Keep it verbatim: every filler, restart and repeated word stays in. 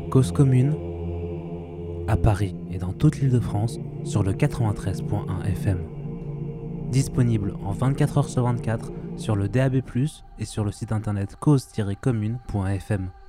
Cause commune, à Paris et dans toute l'Île-de-France sur le quatre-vingt-treize point un F M. Disponible en vingt-quatre heures sur vingt-quatre sur le D A B plus, et sur le site internet cause tiret commune point F M.